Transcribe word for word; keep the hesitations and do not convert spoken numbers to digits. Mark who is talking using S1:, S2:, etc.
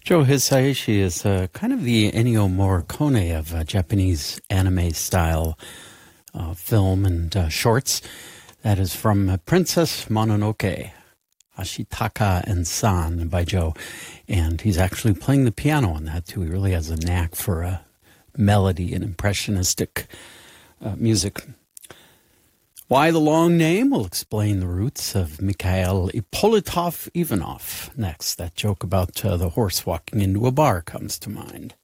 S1: Joe Hisaishi is uh, kind of the Ennio Morricone of uh, Japanese anime-style uh, film and uh, shorts. That is from uh, Princess Mononoke, Ashitaka and San by Joe. And he's actually playing the piano on that, too. He really has a knack for uh, melody and impressionistic uh, music. Why the long name? We'll explain the roots of Mikhail Ippolitov Ivanov next. That joke about uh, the horse walking into a bar comes to mind.